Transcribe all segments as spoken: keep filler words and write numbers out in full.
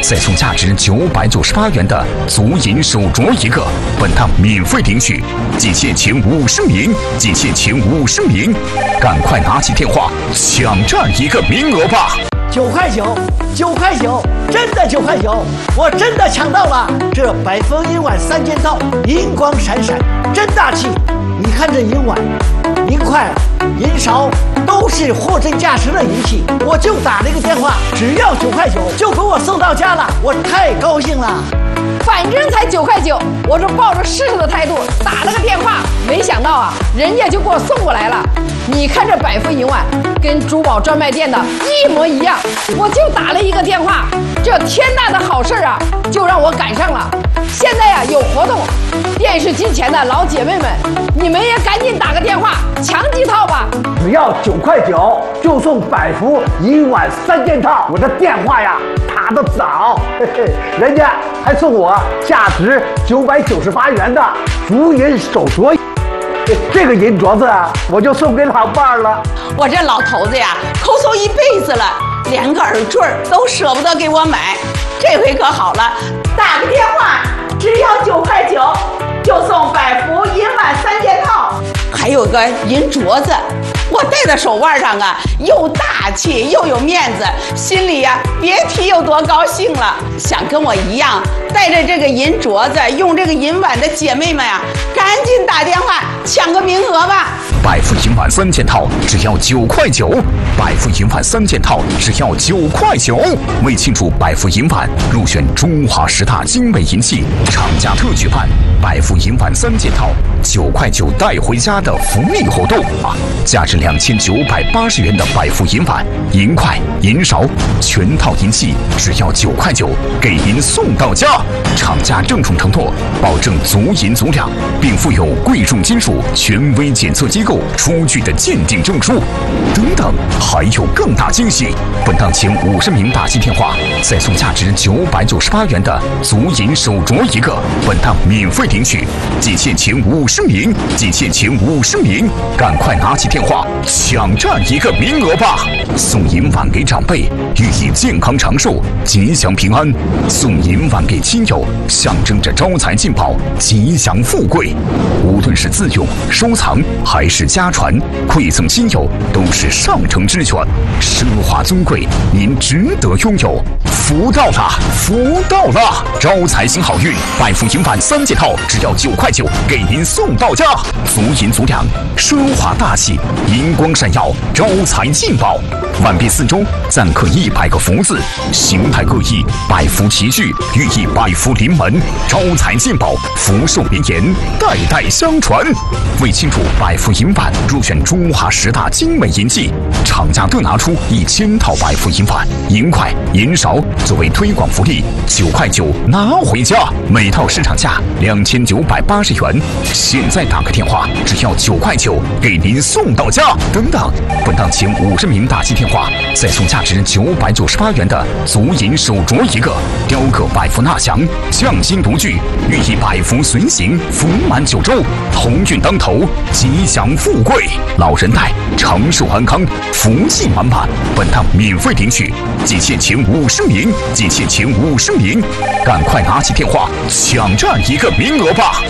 再送价值九百九十八元的足银手镯一个，本趟免费领取，仅限前五十名，仅限前五十名，赶快拿起电话抢占一个名额吧！ 九块九，九块九，真的九块九，我真的抢到了！这百丰银碗三件套，银光闪闪，真大气！你看这银碗、银筷、银勺，都是货真价实的银器。我就打了一个电话，只要九块九，就给我送到家了，我太高兴了。 反正才九块九，我是抱着试试的态度打了个电话，没想到啊，人家就给我送过来了。你看这百丰银碗跟珠宝专卖店的一模一样，我就打了一个电话，这天大的好事啊，就让我赶上了。现在呀、啊、有活动，电视机前的老姐妹们，你们也赶紧打个电话抢几套吧。 只要九块九就送百福银碗三件套，我的电话呀打得早，嘿嘿，人家还送我价值九百九十八元的足银手镯。这个银镯子啊，我就送给老伴儿了。 我这老头子呀，抠搜一辈子了，连个耳坠都舍不得给我买。这回可好了，打个电话，只要九块九，就送百福银碗三件套，还有个银镯子。我戴在手腕上啊，又大气又有面子，心里呀、啊、别提有多高兴了。想跟我一样带着这个银镯子，用这个银碗的姐妹们呀、啊，赶紧打电话抢个名额吧！ 百福银碗三件套只要九块九，百福银碗三件套只要九块九。为庆祝百福银碗入选中华十大精美银器，厂家特举办百福银碗三件套九块九带回家的福利活动啊！价值两千九百八十元的百福银碗、银筷、银勺，全套银器只要九块九，给您送到家。厂家郑重承诺，保证足银足量，并附有贵重金属权威检测机构出具的鉴定证书。等等，还有更大惊喜！本档前五十名打进电话，再送价值九百九十八元的足银手镯一个，本档免费领取，仅限前五十名，仅限前五十名，赶快拿起电话抢占一个名额吧！送银碗给长辈，寓意健康长寿、吉祥平安；送银碗给亲友，象征着招财进宝、吉祥富贵。无论是自用、收藏还是家传，馈赠亲友都是上乘之选，奢华尊贵，您值得拥有。福到了，福到了！招财行好运，百福银碗三件套只要九块九，给您送到家。足银足量，奢华大气，银光闪耀，招财进宝。碗壁四周錾刻一百个福字，形态各异，百福齐聚，寓意百福临门，招财进宝，福寿绵延，代代相传。为庆祝百福银碗入选中华十大精美银器，厂家特拿出一千套百福银碗、银筷、银勺作为推广福利，九块九拿回家，每套市场价两千九百八十元。现在打个电话，只要九块九，给您送到家。等等，本档前五十名打进电话，再送价值九百九十八元的足银手镯一个，雕刻百福纳祥，匠心独具，寓意百福随行，福满九州，鸿运当头，吉祥富贵，老人带，长寿安康，福气满满。本趟免费领取，仅限前五十名，仅限前五十名，赶快拿起电话抢占一个名额吧！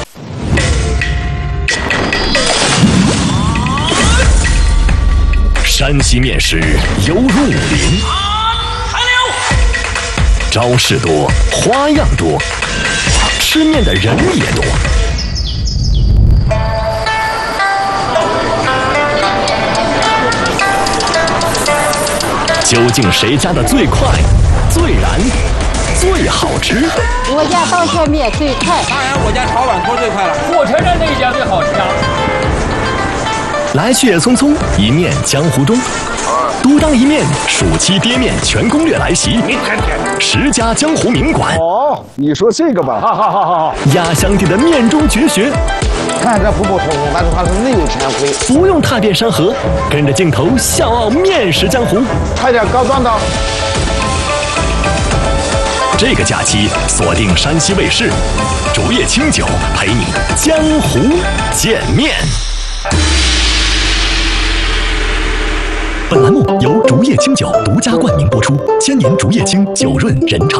山西面食犹如武林，招式多，花样多，吃面的人也多。究竟谁家的最快、最燃、最好吃？ 我家刀削面最快， 当然我家炒碗锅最快了。 火车站那一家最好吃啊！ 来去也匆匆，一面江湖中，独当一面，暑期爹面全攻略来袭，十家江湖名馆。 哦，你说这个吧，好好好好。 压箱底的面中绝学， 看着普普通通，但是它是内有全回。 不用踏遍山河，跟着镜头笑傲面食江湖。 快点高端的。 这个假期锁定山西卫视，竹叶青酒陪你江湖见面。本栏目由竹叶青酒独家冠名播出，千年竹叶青，酒润人肠。